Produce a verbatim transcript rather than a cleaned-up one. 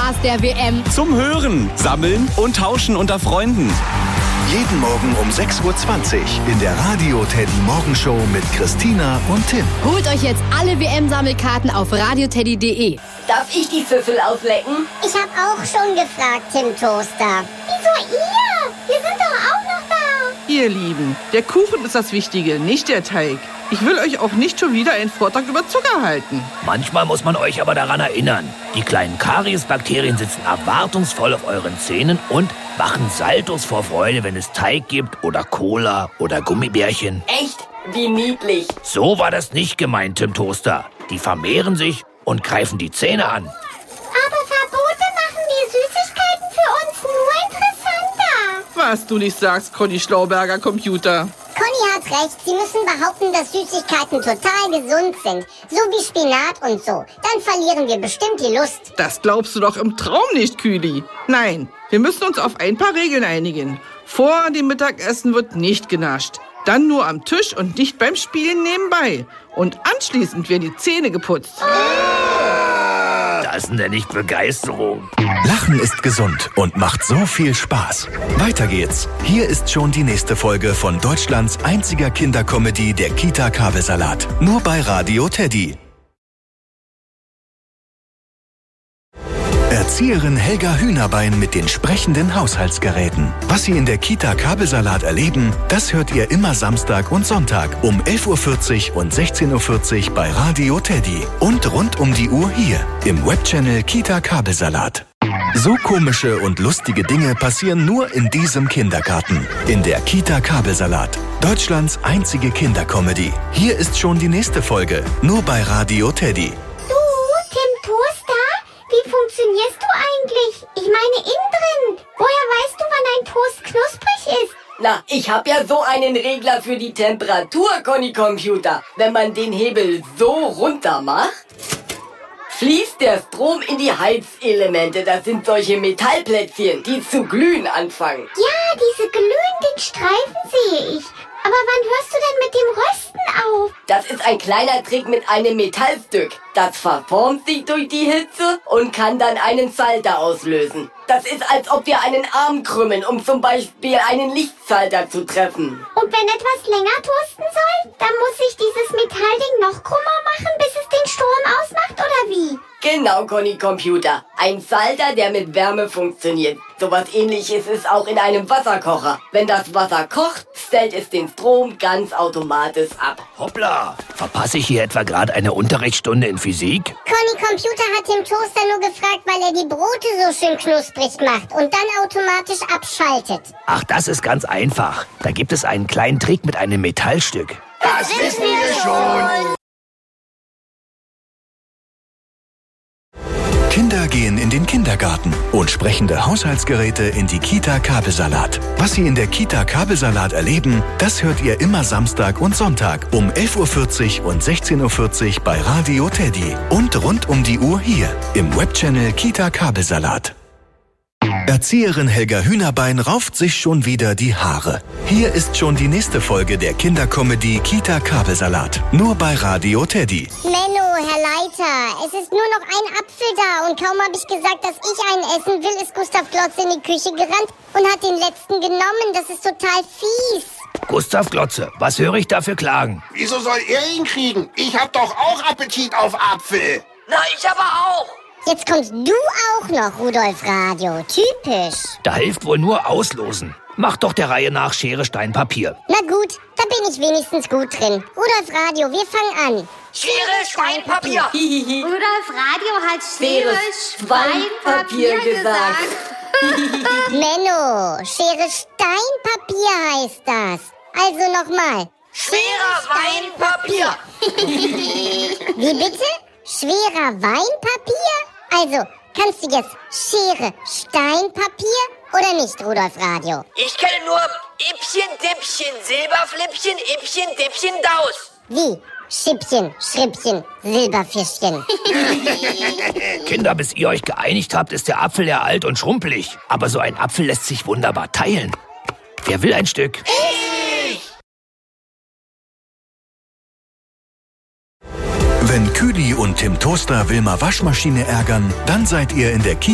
Spaß der W M. Zum Hören, Sammeln und Tauschen unter Freunden. Jeden Morgen um sechs Uhr zwanzig in der Radio Teddy Morgenshow mit Christina und Tim. Holt euch jetzt alle W M-Sammelkarten auf radioteddy punkt de. Darf ich die Pfiffel auflecken? Ich hab auch schon gefragt, Tim Toaster. Wieso ihr? Wir sind doch auch noch da. Ihr Lieben, der Kuchen ist das Wichtige, nicht der Teig. Ich will euch auch nicht schon wieder einen Vortrag über Zucker halten. Manchmal muss man euch aber daran erinnern. Die kleinen Kariesbakterien sitzen erwartungsvoll auf euren Zähnen und machen Saltos vor Freude, wenn es Teig gibt oder Cola oder Gummibärchen. Echt? Wie niedlich. So war das nicht gemeint, Tim Toaster. Die vermehren sich und greifen die Zähne an. Aber Verbote machen die Süßigkeiten für uns nur interessanter. Was du nicht sagst, Conny Schlauberger Computer. Conny hat recht, Sie müssen behaupten, dass Süßigkeiten total gesund sind. So wie Spinat und so. Dann verlieren wir bestimmt die Lust. Das glaubst du doch im Traum nicht, Kühli. Nein, wir müssen uns auf ein paar Regeln einigen. Vor dem Mittagessen wird nicht genascht. Dann nur am Tisch und nicht beim Spielen nebenbei. Und anschließend werden die Zähne geputzt. Das nenne ich Begeisterung. Lachen ist gesund und macht so viel Spaß. Weiter geht's. Hier ist schon die nächste Folge von Deutschlands einziger Kindercomedy, der Kita Kabelsalat. Nur bei Radio Teddy. Erzieherin Helga Hühnerbein mit den sprechenden Haushaltsgeräten. Was Sie in der Kita Kabelsalat erleben, das hört ihr immer Samstag und Sonntag um elf Uhr vierzig und sechzehn Uhr vierzig bei Radio Teddy. Und rund um die Uhr hier im Webchannel Kita Kabelsalat. So komische und lustige Dinge passieren nur in diesem Kindergarten. In der Kita Kabelsalat. Deutschlands einzige Kindercomedy. Hier ist schon die nächste Folge. Nur bei Radio Teddy. Wie funktionierst du eigentlich? Ich meine innen drin. Woher weißt du, wann ein Toast knusprig ist? Na, ich hab ja so einen Regler für die Temperatur, Conny Computer. Wenn man den Hebel so runter macht, fließt der Strom in die Heizelemente. Das sind solche Metallplättchen, die zu glühen anfangen. Ja, diese glühenden Streifen sehe ich. Aber wann hörst du denn mit dem Rösten auf? Das ist ein kleiner Trick mit einem Metallstück. Das verformt sich durch die Hitze und kann dann einen Schalter auslösen. Das ist, als ob wir einen Arm krümmen, um zum Beispiel einen Lichtschalter zu treffen. Und wenn etwas länger toasten soll, dann muss ich dieses Metallding noch krummer machen, bis es den Strom ausmacht, oder wie? Genau, Conny Computer. Ein Schalter, der mit Wärme funktioniert. Sowas Ähnliches ist auch in einem Wasserkocher. Wenn das Wasser kocht, stellt es den Strom ganz automatisch ab. Hoppla, verpasse ich hier etwa gerade eine Unterrichtsstunde in Physik? Conny Computer hat dem Toaster nur gefragt, weil er die Brote so schön knusprig macht und dann automatisch abschaltet. Ach, das ist ganz einfach. Da gibt es einen kleinen Trick mit einem Metallstück. Das wissen wir schon. Kinder gehen in den Kindergarten und sprechende Haushaltsgeräte in die Kita Kabelsalat. Was Sie in der Kita Kabelsalat erleben, das hört ihr immer Samstag und Sonntag um elf Uhr vierzig und sechzehn Uhr vierzig bei Radio Teddy. Und rund um die Uhr hier im Webchannel Kita Kabelsalat. Erzieherin Helga Hühnerbein rauft sich schon wieder die Haare. Hier ist schon die nächste Folge der Kindercomedy Kita Kabelsalat. Nur bei Radio Teddy. Menno, Herr Leiter, es ist nur noch ein Apfel da und kaum habe ich gesagt, dass ich einen essen will, ist Gustav Glotze in die Küche gerannt und hat den letzten genommen. Das ist total fies. Gustav Glotze, was höre ich da für Klagen? Wieso soll er ihn kriegen? Ich hab doch auch Appetit auf Apfel. Na, ich aber auch. Jetzt kommst du auch noch, Rudolf Radio. Typisch. Da hilft wohl nur Auslosen. Mach doch der Reihe nach Schere, Stein, Papier. Na gut, da bin ich wenigstens gut drin. Rudolf Radio, wir fangen an. Schere, Stein, Papier. Rudolf Radio hat Schere, Stein, Papier gesagt. Menno, Schere, Stein, Papier heißt das. Also nochmal. Schwerer Wein, Papier. Wie bitte? Schwerer Weinpapier? Also, kannst du jetzt Schere, Stein, Papier oder nicht, Rudolf Radio? Ich kenne nur Ippchen, Dippchen, Silberflippchen, Ippchen, Dippchen, Daus. Wie? Schippchen, Schrippchen, Silberfischchen. Kinder, bis ihr euch geeinigt habt, ist der Apfel ja alt und schrumpelig. Aber so ein Apfel lässt sich wunderbar teilen. Wer will ein Stück? Wenn Kühli und Tim Toaster Wilma Waschmaschine ärgern, dann seid ihr in der Kita